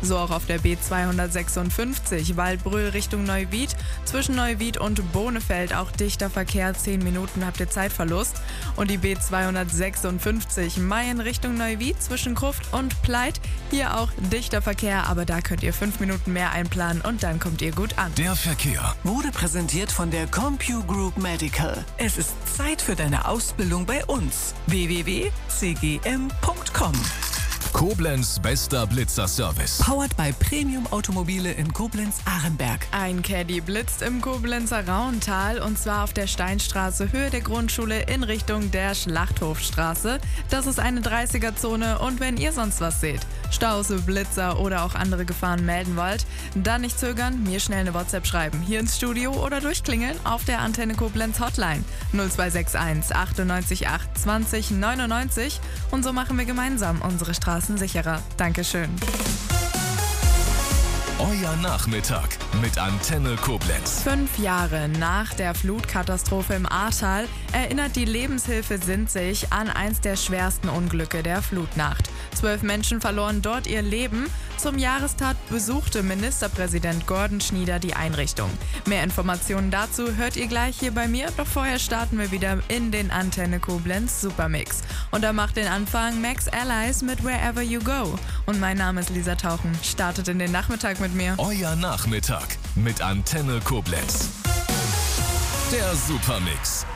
So auch auf der B256 Waldbröl Richtung Neuwied. Zwischen Neuwied und Bonefeld auch dichter Verkehr, 10 Minuten habt ihr Zeitverlust. Und die B256 Mayen Richtung Neuwied zwischen Gruft und Pleit. Hier auch dichter Verkehr, aber da könnt ihr 5 Minuten mehr einplanen und dann kommt ihr gut an. Der Verkehr wurde präsentiert von der CompuGroup Medical. Es ist Zeit für deine Ausbildung bei uns. www.cgm.com. Koblenz bester Blitzerservice. Powered by Premium Automobile in Koblenz-Ahrenberg. Ein Caddy blitzt im Koblenzer Rauental und zwar auf der Steinstraße, Höhe der Grundschule in Richtung der Schlachthofstraße. Das ist eine 30er-Zone und wenn ihr sonst was seht, Staus, Blitzer oder auch andere Gefahren melden wollt, dann nicht zögern, mir schnell eine WhatsApp schreiben, hier ins Studio oder durchklingeln auf der Antenne Koblenz Hotline 0261 98 8 20 99 und so machen wir gemeinsam unsere Straßen sicherer. Dankeschön. Euer Nachmittag mit Antenne Koblenz. 5 Jahre nach der Flutkatastrophe im Ahrtal erinnert die Lebenshilfe Sinzig an eins der schwersten Unglücke der Flutnacht. 12 Menschen verloren dort ihr Leben. Zum Jahrestag besuchte Ministerpräsident Gordon Schnieder die Einrichtung. Mehr Informationen dazu hört ihr gleich hier bei mir, doch vorher starten wir wieder in den Antenne Koblenz Supermix. Und da macht den Anfang Max Allies mit Wherever You Go. Und mein Name ist Lisa Tauchen. Startet in den Nachmittag mit mir. Euer Nachmittag mit Antenne Koblenz. Der Supermix.